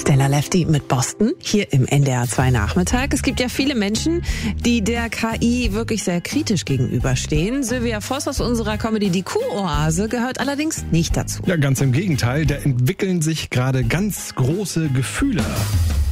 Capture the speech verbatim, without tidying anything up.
Stella Lefty mit Boston hier im N D R zwei Nachmittag. Es gibt ja viele Menschen, die der K I wirklich sehr kritisch gegenüberstehen. Sylvia Voss aus unserer Comedy Die Kuh-Oase gehört allerdings nicht dazu. Ja, ganz im Gegenteil. Da entwickeln sich gerade ganz große Gefühle.